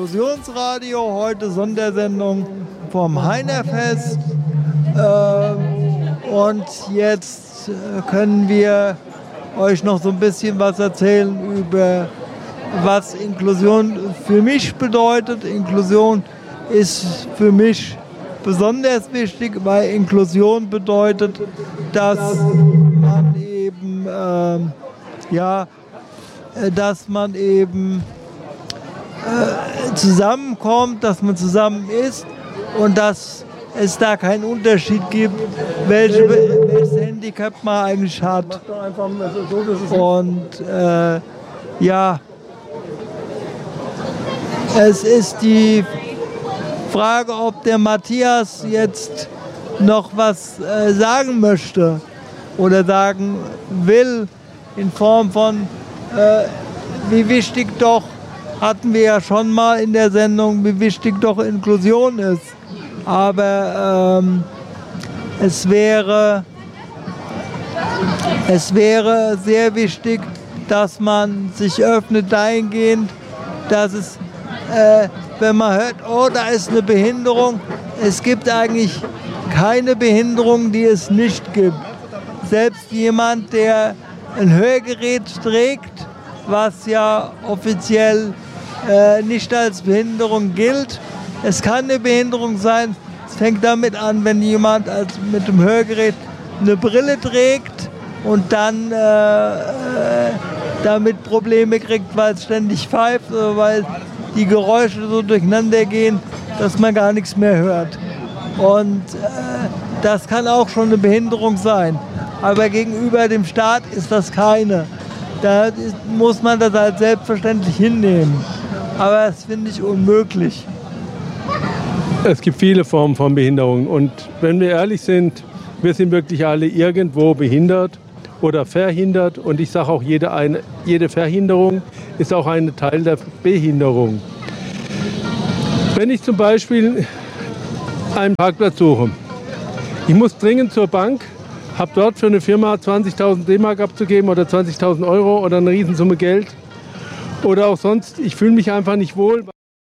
Inklusionsradio, heute Sondersendung vom Heinerfest. Und jetzt können wir euch noch so ein bisschen was erzählen über was Inklusion für mich bedeutet. Inklusion ist für mich besonders wichtig, weil Inklusion bedeutet, dass man eben zusammenkommt, dass man zusammen ist und dass es da keinen Unterschied gibt, welches Handicap man eigentlich hat. Und es ist die Frage, ob der Matthias jetzt noch was sagen möchte oder sagen will, in Form von, wie wichtig doch, hatten wir ja schon mal in der Sendung, wie wichtig doch Inklusion ist. Aber es wäre sehr wichtig, dass man sich öffnet dahingehend, dass es, wenn man hört, oh, da ist eine Behinderung, es gibt eigentlich keine Behinderung, die es nicht gibt. Selbst jemand, der ein Hörgerät trägt, was ja offiziell nicht als Behinderung gilt. Es kann eine Behinderung sein. Es fängt damit an, wenn jemand mit dem Hörgerät eine Brille trägt und dann damit Probleme kriegt, weil es ständig pfeift oder weil die Geräusche so durcheinander gehen, dass man gar nichts mehr hört. Und das kann auch schon eine Behinderung sein. Aber gegenüber dem Staat ist das keine. Da muss man das als selbstverständlich hinnehmen. Aber das finde ich unmöglich. Es gibt viele Formen von Behinderung. Und wenn wir ehrlich sind, wir sind wirklich alle irgendwo behindert oder verhindert. Und ich sage auch, jede Verhinderung ist auch ein Teil der Behinderung. Wenn ich zum Beispiel einen Parkplatz suche, ich muss dringend zur Bank, habe dort für eine Firma 20.000 D-Mark abzugeben oder 20.000 Euro oder eine Riesensumme Geld. Oder auch sonst, ich fühle mich einfach nicht wohl.